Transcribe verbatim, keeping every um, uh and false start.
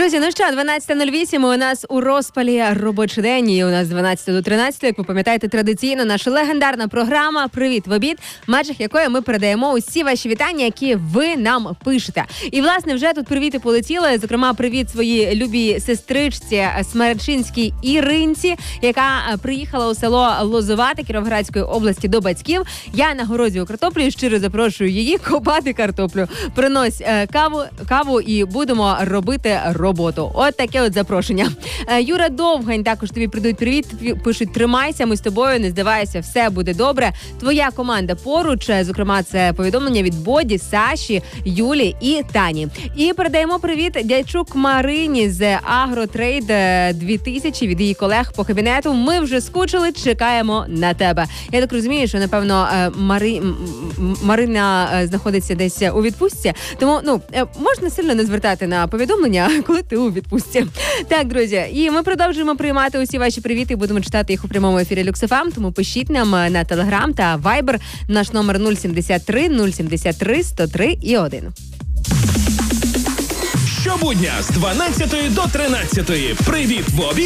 Друзі, ну що, дванадцята нуль вісім, у нас у розпалі робочий день, і у нас з дванадцятої до тринадцятої, як ви пам'ятаєте, традиційно наша легендарна програма «Привіт в обід», в межах якої ми передаємо усі ваші вітання, які ви нам пишете. І, власне, вже тут привіти полетіли, зокрема, привіт своїй любій сестричці Смеречинській Іринці, яка приїхала у село Лозувате Кіровоградської області до батьків. Я на городі у картоплі, щиро запрошую її копати картоплю. Принось е, каву, каву і будемо робити роботу. От таке от запрошення. Юра Довгань також тобі прийдуть привіт. Пишуть: тримайся, ми з тобою, не здавайся, все буде добре. Твоя команда поруч. Зокрема, це повідомлення від Боді, Саші, Юлі і Тані. І передаємо привіт Дячук Марині з Агротрейд дві тисячі від її колег по кабінету. Ми вже скучили, чекаємо на тебе. Я так розумію, що, напевно, Мари... Марина знаходиться десь у відпустці, тому, ну, можна сильно не звертати на повідомлення, коли ти у відпустці. Так, друзі, і ми продовжуємо приймати усі ваші привіти, будемо читати їх у прямому ефірі Люкс еф ем, тому пишіть нам на Телеграм та Вайбер. Наш номер нуль сімдесят три нуль сімдесят три сто три і один. Щобудня з дванадцятої до тринадцятої. Привіт в обід.